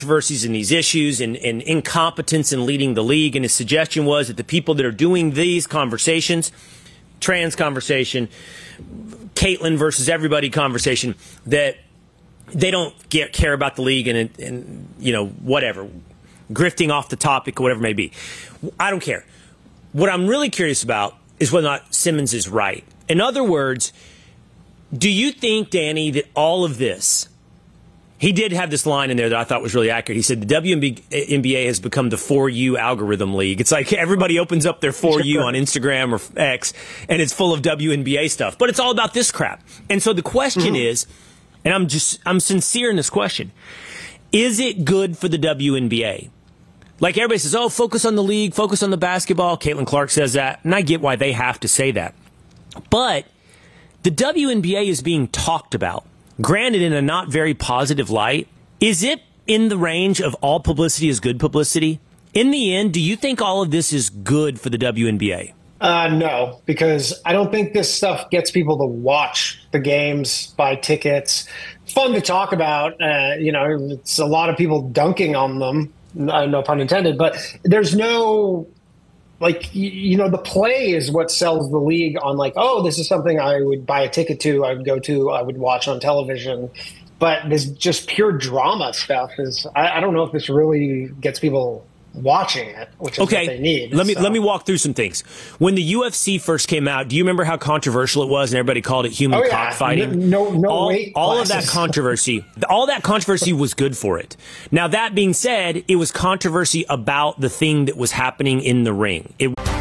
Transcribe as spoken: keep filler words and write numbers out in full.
controversies and these issues and, and incompetence in leading the league. And his suggestion was that the people that are doing these conversations, trans conversation, Caitlyn versus everybody conversation, that they don't get, care about the league and, and, you know, whatever, grifting off the topic or whatever it may be. I don't care. What I'm really curious about is whether or not Simmons is right. In other words, do you think, Danny, that all of this, he did have this line in there that I thought was really accurate. He said the W N B A has become the For You algorithm league. It's like everybody opens up their For You on Instagram or X, and it's full of W N B A stuff. But it's all about this crap. And so the question mm-hmm. is, and I'm just, I'm sincere in this question, is it good for the W N B A? Like everybody says, oh, focus on the league, focus on the basketball. Caitlin Clark says that, and I get why they have to say that. But the W N B A is being talked about, granted in a not very positive light. Is it in the range of all publicity is good publicity? In the end, do you think all of this is good for the W N B A? Uh, no, because I don't think this stuff gets people to watch the games, buy tickets. It's fun to talk about. Uh, you know, it's a lot of people dunking on them, no, no pun intended, but there's no... Like, you know, the play is what sells the league on like, oh, this is something I would buy a ticket to, I would go to, I would watch on television. But this just pure drama stuff is, I, I don't know if this really gets people watching it, which is okay. what they need. Let me, so. let me walk through some things. When the U F C first came out, do you remember how controversial it was and everybody called it human oh, yeah. cockfighting? No, no, no all, weight all of classes. that controversy, all that controversy was good for it. Now, that being said, it was controversy about the thing that was happening in the ring. It